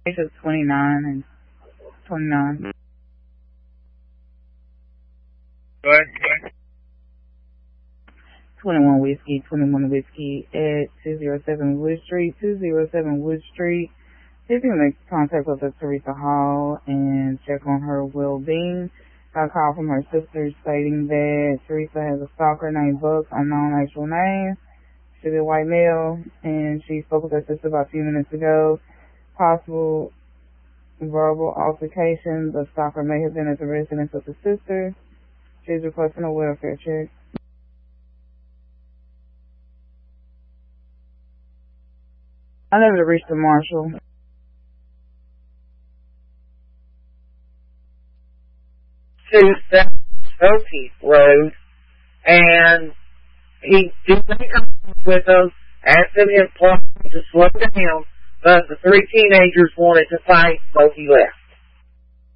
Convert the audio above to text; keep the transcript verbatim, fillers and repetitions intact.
It's twenty-nine and twenty-nine. Go ahead, go ahead. twenty-one Whiskey, twenty-one Whiskey at two oh seven Wood Street, two oh seven Wood Street. If you make contact with us, Teresa Hall, and check on her well-being. Got a call from her sister stating that Teresa has a stalker named Buck, unknown actual name. She's a white male, and she spoke with her sister about a few minutes ago. Possible verbal altercation. The stalker may have been at the residence of the sister. She's requesting a welfare check. I never reached the marshal. To Sophie Road, and he did make contact with them, asked them to slow down, but the three teenagers wanted to fight, so he left.